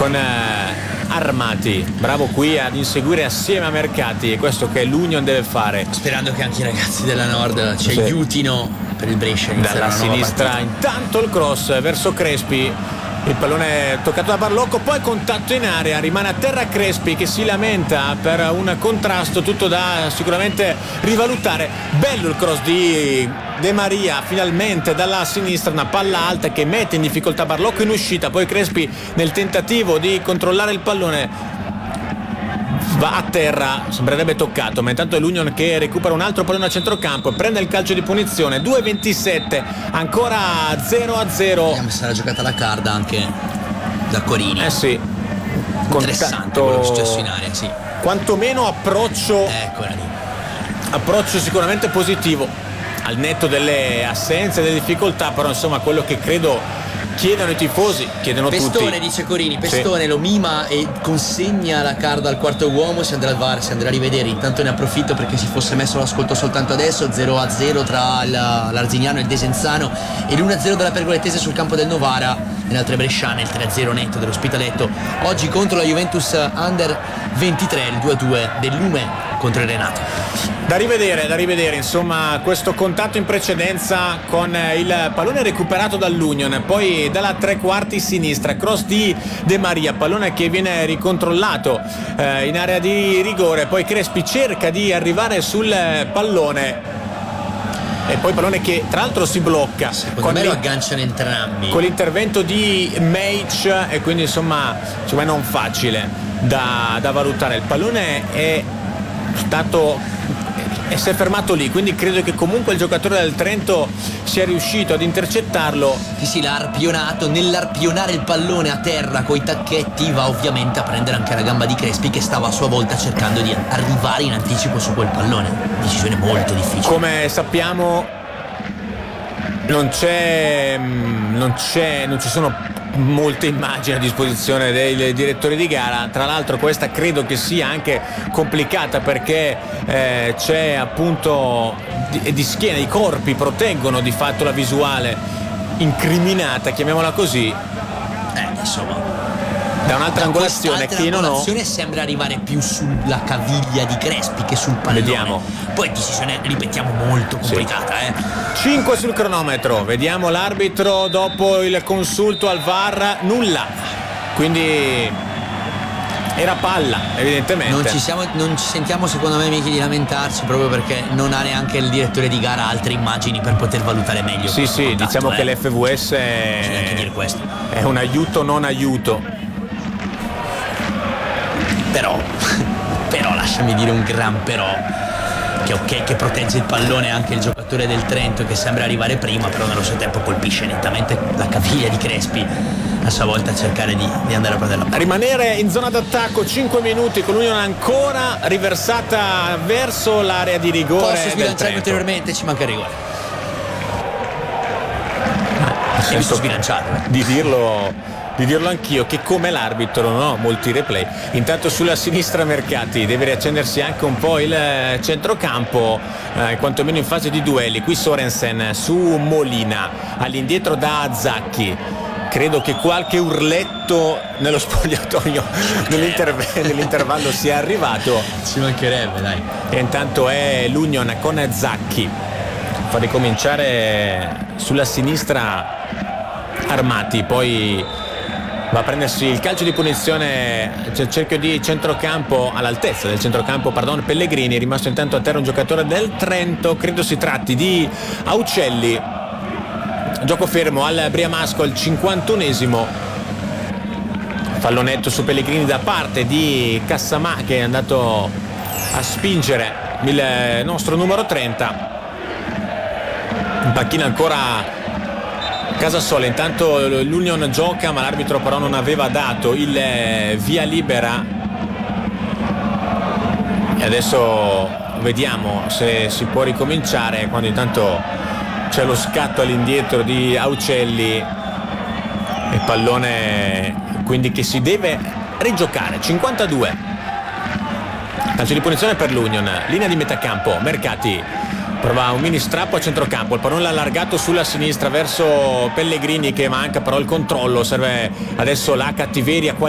con Armati, bravo qui ad inseguire assieme a Mercati, e questo che l'Union deve fare. Sperando che anche i ragazzi della Nord ci aiutino per il Brescia. Dalla sinistra intanto il cross verso Crespi, il pallone toccato da Barlocco, poi contatto in area, rimane a terra Crespi che si lamenta per un contrasto, tutto da sicuramente rivalutare. Bello il cross di De Maria, finalmente dalla sinistra, una palla alta che mette in difficoltà Barlocco in uscita, poi Crespi nel tentativo di controllare il pallone va a terra, sembrerebbe toccato, ma intanto è l'Union che recupera un altro pallone a centrocampo, prende il calcio di punizione, 2:27, ancora 0-0. Vediamo se sarà giocata la carda anche da Corini. Sì, interessante quello che è successo in area, sì. Quantomeno approccio, eccola lì. Approccio sicuramente positivo, al netto delle assenze, delle difficoltà, però insomma quello che credo chiedono i tifosi, chiedono Pestone, tutti. dice Corini, Pestone lo mima e consegna la carda al quarto uomo, si andrà al VAR, si andrà a rivedere. Intanto ne approfitto perché si fosse messo l'ascolto soltanto adesso. 0-0 tra l'Arzignano e il Desenzano e l'1-0 della Pergolettese sul campo del Novara. Nelle altre bresciane il 3-0 netto dell'Ospitaletto oggi contro la Juventus Under 23, il 2-2 del Lume contro il Renato. Da rivedere insomma questo contatto in precedenza con il pallone recuperato dall'Union, poi dalla tre quarti sinistra, cross di De Maria, pallone che viene ricontrollato in area di rigore, poi Crespi cerca di arrivare sul pallone e poi pallone che tra l'altro si blocca. Secondo me lo agganciano entrambi con l'intervento di Meich, e quindi insomma non facile da valutare. Il pallone si è fermato lì, quindi credo che comunque il giocatore del Trento sia riuscito ad intercettarlo. Sì, l'ha arpionato. Nell'arpionare il pallone a terra coi tacchetti va ovviamente a prendere anche la gamba di Crespi, che stava a sua volta cercando di arrivare in anticipo su quel pallone. Decisione molto difficile. Come sappiamo non ci sono molte immagini a disposizione dei direttori di gara. Tra l'altro questa credo che sia anche complicata perché c'è appunto di schiena, i corpi proteggono di fatto la visuale incriminata, chiamiamola così. Insomma, da un'altra angolazione che non ho. Sembra arrivare più sulla caviglia di Crespi che sul pallone. Vediamo. Poi decisione, ripetiamo, molto complicata. 5 sul cronometro, vediamo l'arbitro dopo il consulto al VAR, nulla, quindi era palla evidentemente. Non ci sentiamo secondo me mica di lamentarci, proprio perché non ha neanche il direttore di gara altre immagini per poter valutare meglio. Sì, diciamo che l'FVS bisogna anche dire questo. È un aiuto non aiuto. Però lasciami dire un gran però, che ok che protegge il pallone anche il giocatore del Trento che sembra arrivare prima, però nello stesso tempo colpisce nettamente la caviglia di Crespi, a sua volta a cercare di andare a prendere la palla. Rimanere in zona d'attacco 5 minuti con l'Union ancora riversata verso l'area di rigore. Posso sbilanciare ulteriormente, ci manca il rigore. È visto sbilanciato di dirlo anch'io, che come l'arbitro non ho molti replay. Intanto sulla sinistra Mercati deve riaccendersi anche un po' il centrocampo, quantomeno in fase di duelli. Qui Sorensen su Molina, all'indietro da Zacchi. Credo che qualche urletto nello spogliatoio nell'intervallo sia arrivato. Ci mancherebbe, dai. E intanto è l'Union con Zacchi. Fa ricominciare sulla sinistra Armati, poi va a prendersi il calcio di punizione, c'è il cerchio di centrocampo, all'altezza del centrocampo, Pellegrini. È rimasto intanto a terra un giocatore del Trento, credo si tratti di Aucelli. Gioco fermo al Briamasco al 51esimo. Pallonetto su Pellegrini da parte di Cassamà, che è andato a spingere il nostro numero 30. In panchina ancora Casasola. Intanto l'Union gioca, ma l'arbitro però non aveva dato il via libera, e adesso vediamo se si può ricominciare, quando intanto c'è lo scatto all'indietro di Aucelli, il pallone quindi che si deve rigiocare. 52, calcio di punizione per l'Union, linea di metacampo. Mercati prova un mini strappo a centrocampo, il pallone allargato sulla sinistra verso Pellegrini, che manca però il controllo. Serve adesso la cattiveria